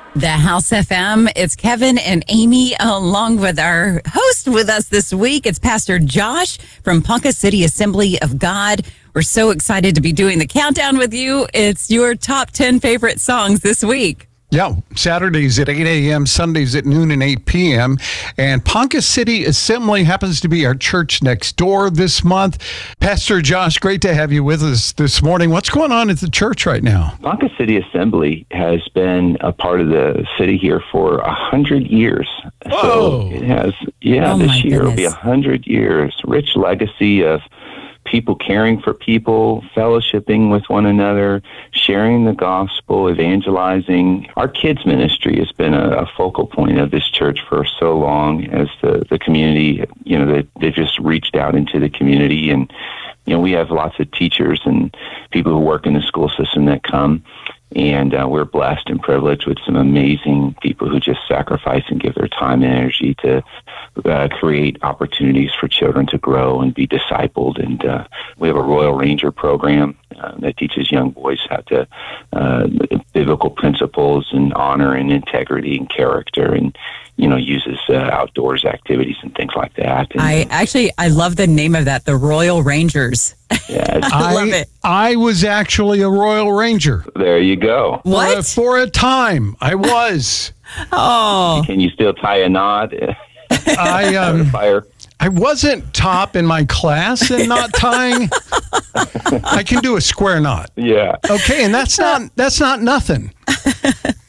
The House FM. It's Kevin and Amy along with our host with us this week. It's Pastor Josh from Ponca City Assembly of God. We're so excited to be doing the countdown with you. It's your top 10 favorite songs this week. Yeah, Saturdays at 8 a.m., Sundays at noon and 8 p.m. And Ponca City Assembly happens to be our church next door this month. Pastor Josh, great to have you with us this morning. What's going on at the church right now? Ponca City Assembly has been a part of the city here for 100 years. Whoa. So it has, this year will be 100 years. Rich legacy of people caring for people, fellowshipping with one another, sharing the gospel, evangelizing. Our kids ministry has been a focal point of this church for so long as the community, they've just reached out into the community. And, we have lots of teachers and people who work in the school system that come. And we're blessed and privileged with some amazing people who just sacrifice and give their time and energy to create opportunities for children to grow and be discipled. And we have a Royal Ranger program that teaches young boys how to biblical principles and honor and integrity and character, and uses outdoors activities and things like that. And, I love the name of that, the Royal Rangers. Yeah, I love it. I was actually a Royal Ranger. There you go. What? For a time, I was. Oh. Can you still tie a knot? I wasn't top in my class in knot tying. I can do a square knot. Yeah. Okay, and that's not nothing.